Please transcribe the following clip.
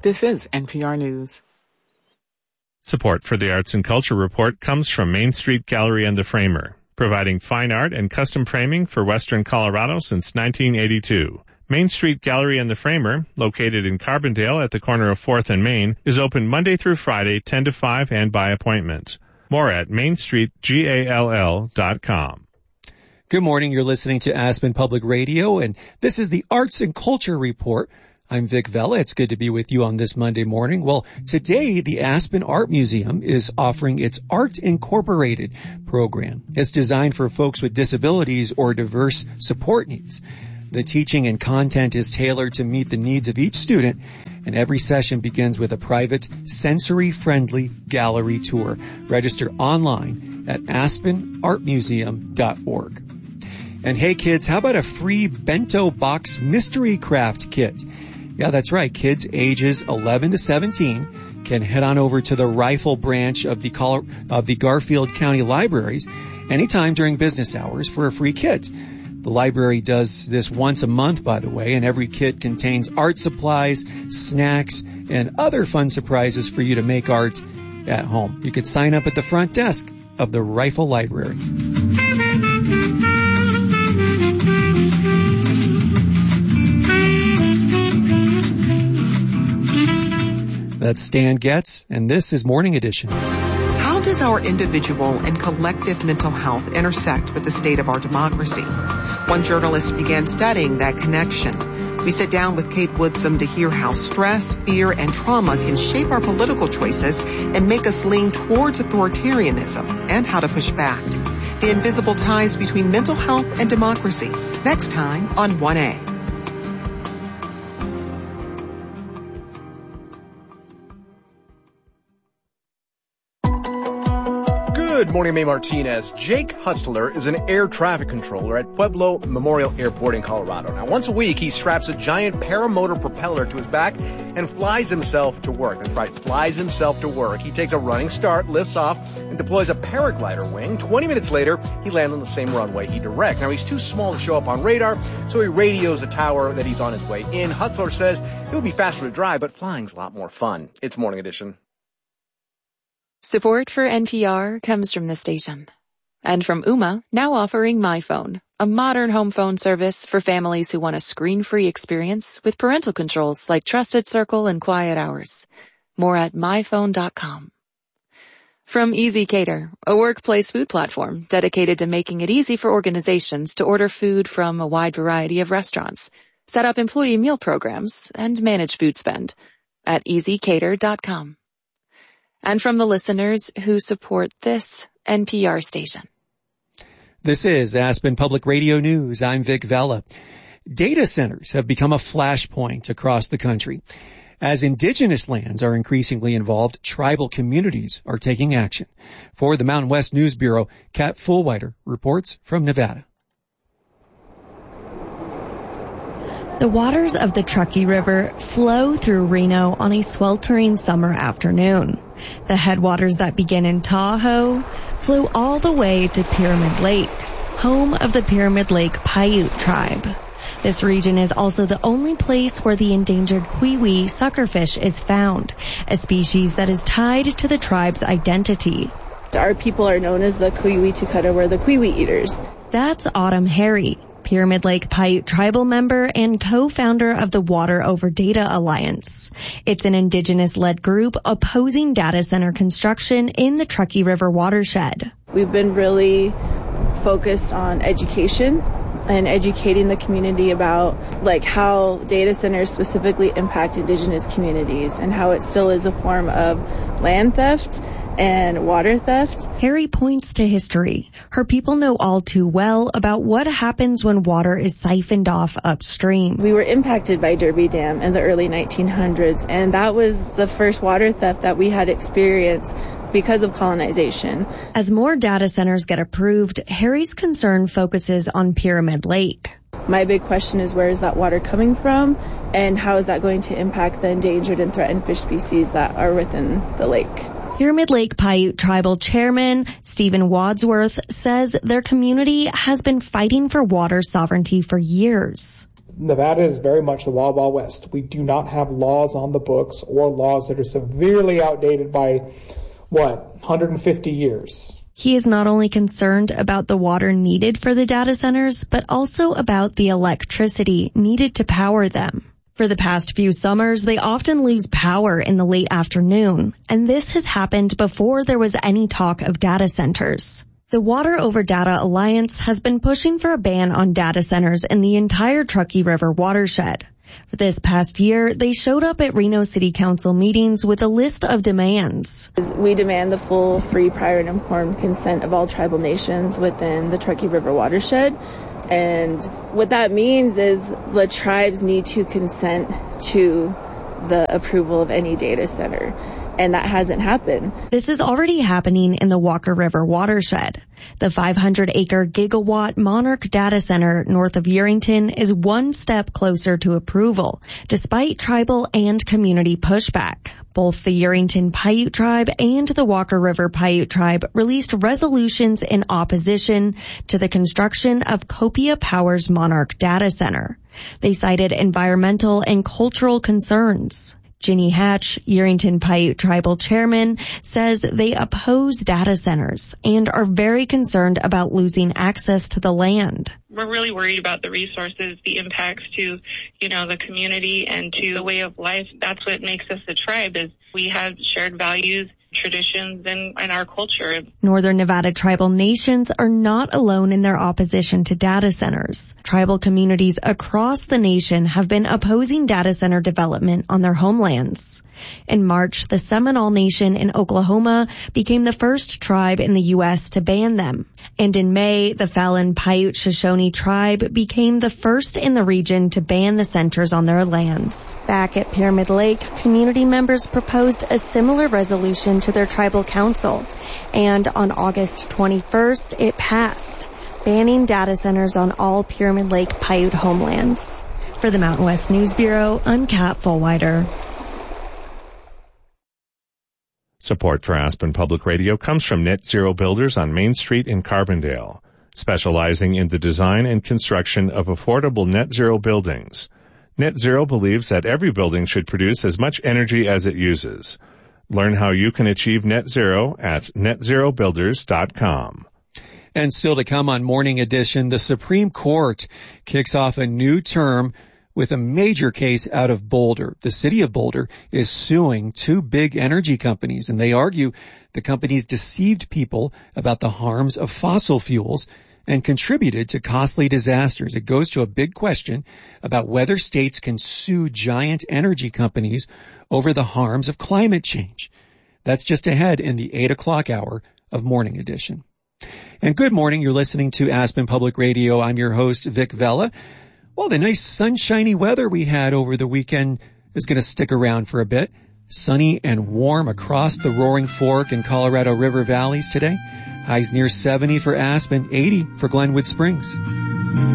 This is NPR News. Support for the Arts and Culture Report comes from Main Street Gallery and the Framer, providing fine art and custom framing for Western Colorado since 1982. Main Street Gallery and the Framer, located in Carbondale at the corner of 4th and Main, is open Monday through Friday, 10 to 5 and by appointment. More at mainstreetgall.com. Good morning. You're listening to Aspen Public Radio, and this is the Arts and Culture Report. I'm Vic Vella. It's good to be with you on this Monday morning. Well, today the Aspen Art Museum is offering its Art Incorporated program. It's designed for folks with disabilities or diverse support needs. The teaching and content is tailored to meet the needs of each student, and every session begins with a private, sensory-friendly gallery tour. Register online at aspenartmuseum.org. And hey kids, how about a free bento box mystery craft kit? Yeah, that's right. Kids ages 11 to 17 can head on over to the Rifle branch of the Garfield County Libraries anytime during business hours for a free kit. The library does this once a month, by the way, and every kit contains art supplies, snacks, and other fun surprises for you to make art at home. You could sign up at the front desk of the Rifle Library. That's Stan Getz, and this is Morning Edition. How does our individual and collective mental health intersect with the state of our democracy? One journalist began studying that connection. We sit down with Kate Woodsum to hear how stress, fear, and trauma can shape our political choices and make us lean towards authoritarianism, and how to push back. The invisible ties between mental health and democracy. Next time on 1A. Good morning, May Martinez. Jake Hustler is an air traffic controller at Pueblo Memorial Airport in Colorado. Now, once a week, he straps a giant paramotor propeller to his back and flies himself to work. That's right, flies himself to work. He takes a running start, lifts off, and deploys a paraglider wing. 20 minutes later, he lands on the same runway he directs. Now, he's too small to show up on radar, so he radios the tower that he's on his way in. Hustler says it would be faster to drive, but flying's a lot more fun. It's Morning Edition. Support for NPR comes from the station. And from Ooma, now offering MyPhone, a modern home phone service for families who want a screen-free experience with parental controls like Trusted Circle and Quiet Hours. More at myphone.com. From Easy Cater, a workplace food platform dedicated to making it easy for organizations to order food from a wide variety of restaurants, set up employee meal programs, and manage food spend at easycater.com. And from the listeners who support this NPR station. This is Aspen Public Radio News. I'm Vic Vella. Data centers have become a flashpoint across the country. As indigenous lands are increasingly involved, tribal communities are taking action. For the Mountain West News Bureau, Kat Fullwider reports from Nevada. The waters of the Truckee River flow through Reno on a sweltering summer afternoon. The headwaters that begin in Tahoe flow all the way to Pyramid Lake, home of the Pyramid Lake Paiute tribe. This region is also the only place where the endangered Kwi-Wi suckerfish is found, a species that is tied to the tribe's identity. Our people are known as the Kwi-Wi Tukata, we're the Kwi-Wi eaters. That's Autumn Harry, Pyramid Lake Paiute tribal member and co-founder of the Water Over Data Alliance. It's an indigenous-led group opposing data center construction in the Truckee River watershed. We've been really focused on education and educating the community about how data centers specifically impact indigenous communities and how it still is a form of land theft and water theft. Harry points to history. Her people know all too well about what happens when water is siphoned off upstream. We were impacted by Derby Dam in the early 1900s, and that was the first water theft that we had experienced because of colonization. As more data centers get approved, Harry's concern focuses on Pyramid Lake. My big question is, where is that water coming from, and how is that going to impact the endangered and threatened fish species that are within the lake? Pyramid Lake Paiute Tribal Chairman Stephen Wadsworth says their community has been fighting for water sovereignty for years. Nevada is very much the Wild Wild West. We do not have laws on the books or laws that are severely outdated by, 150 years. He is not only concerned about the water needed for the data centers, but also about the electricity needed to power them. For the past few summers, they often lose power in the late afternoon, and this has happened before there was any talk of data centers. The Water Over Data Alliance has been pushing for a ban on data centers in the entire Truckee River watershed. For this past year, they showed up at Reno City Council meetings with a list of demands. We demand the full, free, prior, and informed consent of all tribal nations within the Truckee River watershed. And what that means is the tribes need to consent to the approval of any data center. And that hasn't happened. This is already happening in the Walker River watershed. The 500-acre gigawatt Monarch data center north of Yerington is one step closer to approval, despite tribal and community pushback. Both the Yerington Paiute Tribe and the Walker River Paiute Tribe released resolutions in opposition to the construction of Copia Power's Monarch data center. They cited environmental and cultural concerns. Ginny Hatch, Yerington Paiute Tribal Chairman, says they oppose data centers and are very concerned about losing access to the land. We're really worried about the resources, the impacts to, the community and to the way of life. That's what makes us a tribe, is we have shared values, traditions, and our culture. Northern Nevada tribal nations are not alone in their opposition to data centers. Tribal communities across the nation have been opposing data center development on their homelands. In March, the Seminole Nation in Oklahoma became the first tribe in the U.S. to ban them. And in May, the Fallon Paiute Shoshone tribe became the first in the region to ban the centers on their lands. Back at Pyramid Lake, community members proposed a similar resolution to their tribal council. And on August 21st, it passed, banning data centers on all Pyramid Lake Paiute homelands. For the Mountain West News Bureau, I'm Kat Fullwider. Support for Aspen Public Radio comes from Net Zero Builders on Main Street in Carbondale, specializing in the design and construction of affordable net zero buildings. Net Zero believes that every building should produce as much energy as it uses. Learn how you can achieve net zero at netzerobuilders.com. And still to come on Morning Edition, the Supreme Court kicks off a new term with a major case out of Boulder. The city of Boulder is suing two big energy companies, and they argue the companies deceived people about the harms of fossil fuels and contributed to costly disasters. It goes to a big question about whether states can sue giant energy companies over the harms of climate change. That's just ahead in the 8 o'clock hour of Morning Edition. And good morning. You're listening to Aspen Public Radio. I'm your host, Vic Vela. Well, the nice sunshiny weather we had over the weekend is going to stick around for a bit. Sunny and warm across the Roaring Fork and Colorado River valleys today. Highs near 70 for Aspen, 80 for Glenwood Springs.